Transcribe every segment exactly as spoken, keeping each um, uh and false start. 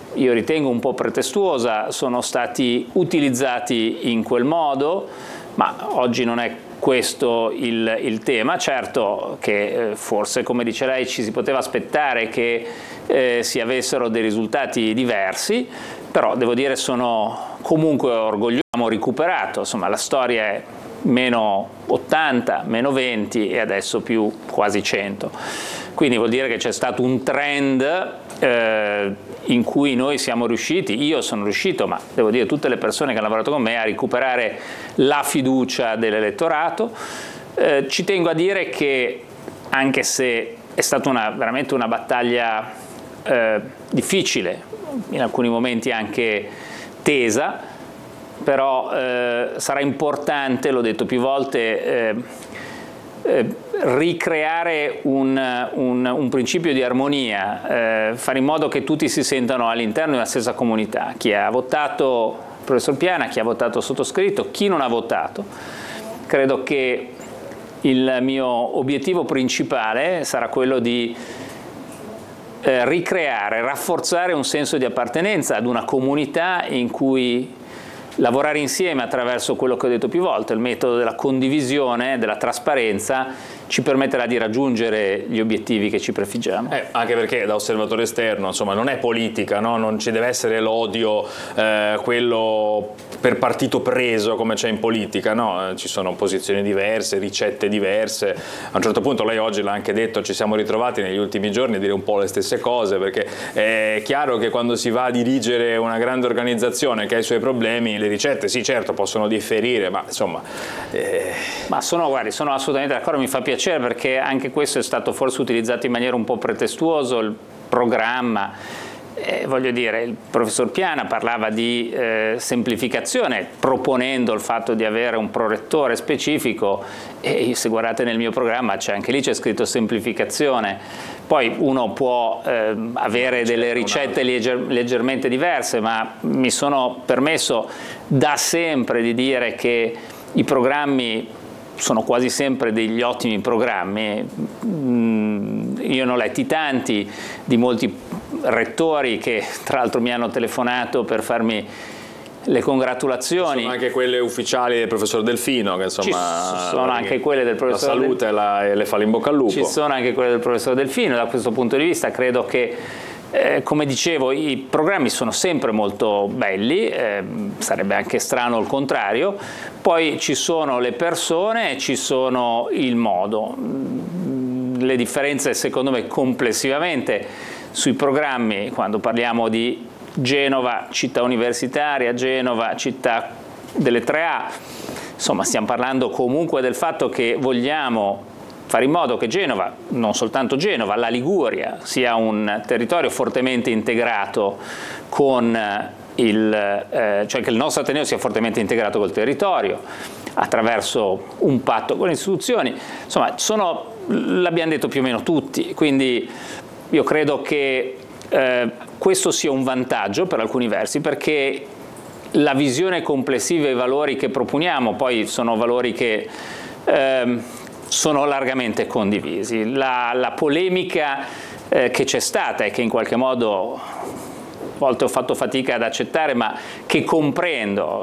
io ritengo un po' pretestuosa, sono stati utilizzati in quel modo, ma oggi non è questo il, il tema. Certo che eh, forse, come dice lei, ci si poteva aspettare che eh, si avessero dei risultati diversi, però devo dire sono comunque orgoglioso, abbiamo recuperato, insomma la storia è meno ottanta, meno venti e adesso più quasi cento, quindi vuol dire che c'è stato un trend eh, in cui noi siamo riusciti, io sono riuscito, ma devo dire tutte le persone che hanno lavorato con me, a recuperare la fiducia dell'elettorato. Eh, ci tengo a dire che anche se è stata una, veramente una battaglia eh, difficile, in alcuni momenti anche tesa, però eh, sarà importante, l'ho detto più volte, eh, eh, ricreare un, un, un principio di armonia, eh, fare in modo che tutti si sentano all'interno di una stessa comunità, chi ha votato il professor Piana, chi ha votato sottoscritto, chi non ha votato. Credo che il mio obiettivo principale sarà quello di eh, ricreare, rafforzare un senso di appartenenza ad una comunità in cui lavorare insieme attraverso quello che ho detto più volte, il metodo della condivisione, della trasparenza, ci permetterà di raggiungere gli obiettivi che ci prefiggiamo. Eh, anche perché da osservatore esterno, insomma, non è politica, no? Non ci deve essere l'odio, eh, quello per partito preso come c'è in politica, no? Ci sono posizioni diverse, ricette diverse. A un certo punto lei oggi l'ha anche detto, ci siamo ritrovati negli ultimi giorni a dire un po' le stesse cose, perché è chiaro che quando si va a dirigere una grande organizzazione che ha i suoi problemi, le ricette sì certo possono differire, ma insomma... Eh... Ma sono, guardi, sono assolutamente d'accordo, mi fa piacere perché anche questo è stato forse utilizzato in maniera un po' pretestuoso, il programma. Eh, voglio dire, il professor Piana parlava di eh, semplificazione proponendo il fatto di avere un prorettore specifico e se guardate nel mio programma c'è anche lì c'è scritto semplificazione. Poi uno può eh, avere delle ricette legger leggermente diverse, ma mi sono permesso da sempre di dire che i programmi sono quasi sempre degli ottimi programmi. Io ne ho letti tanti di molti rettori che tra l'altro mi hanno telefonato per farmi le congratulazioni. Sono anche quelle ufficiali del professor Delfino, che insomma... Ci sono anche quelle del professor Delfino. La salute la, e le fa l'in bocca al lupo. Ci sono anche quelle del professor Delfino, da questo punto di vista credo che Eh, come dicevo, i programmi sono sempre molto belli, eh, sarebbe anche strano il contrario, poi ci sono le persone e ci sono il modo. Le differenze secondo me complessivamente sui programmi, quando parliamo di Genova, città universitaria, Genova, città delle tre A, insomma stiamo parlando comunque del fatto che vogliamo fare in modo che Genova, non soltanto Genova, la Liguria sia un territorio fortemente integrato con il, eh, cioè che il nostro Ateneo sia fortemente integrato col territorio attraverso un patto con le istituzioni. Insomma, sono, l'abbiamo detto più o meno tutti, quindi io credo che eh, questo sia un vantaggio per alcuni versi, perché la visione complessiva e i valori che proponiamo poi sono valori che eh, sono largamente condivisi. La, la polemica eh, che c'è stata e che in qualche modo a volte ho fatto fatica ad accettare, ma che comprendo,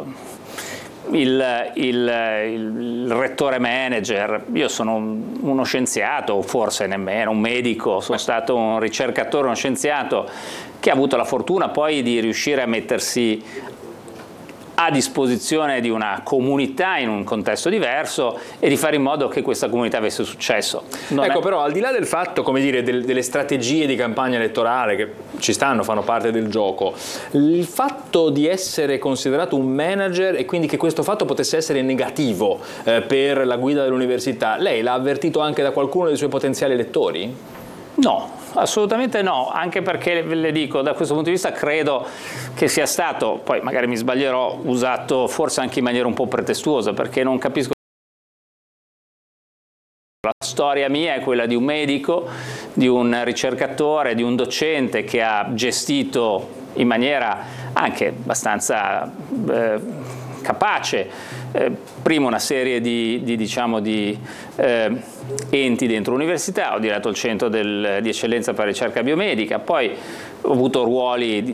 il, il, il rettore manager, io sono un, uno scienziato, o forse nemmeno un medico, sono stato un ricercatore, uno scienziato che ha avuto la fortuna poi di riuscire a mettersi a disposizione di una comunità in un contesto diverso e di fare in modo che questa comunità avesse successo. Non ecco, è... però al di là del fatto, come dire, del, delle strategie di campagna elettorale che ci stanno, fanno parte del gioco, il fatto di essere considerato un manager e quindi che questo fatto potesse essere negativo eh, per la guida dell'università, lei l'ha avvertito anche da qualcuno dei suoi potenziali elettori? No, assolutamente no, anche perché le dico, da questo punto di vista credo che sia stato, poi magari mi sbaglierò, usato forse anche in maniera un po' pretestuosa, perché non capisco. La storia mia è quella di un medico, di un ricercatore, di un docente che ha gestito in maniera anche abbastanza eh, capace eh, prima una serie di, di, diciamo, di eh, enti dentro l'università, ho diretto il centro del, di eccellenza per la ricerca biomedica, poi ho avuto ruoli di,